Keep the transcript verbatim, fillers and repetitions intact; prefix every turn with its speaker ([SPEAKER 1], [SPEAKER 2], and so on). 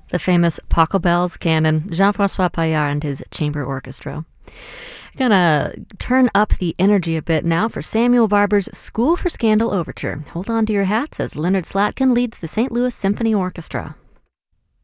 [SPEAKER 1] the famous Pachelbel's canon, Jean-François Paillard and his chamber orchestra. Gonna turn up the energy a bit now for Samuel Barber's School for Scandal Overture. Hold on to your hats as Leonard Slatkin leads the Saint Louis Symphony Orchestra.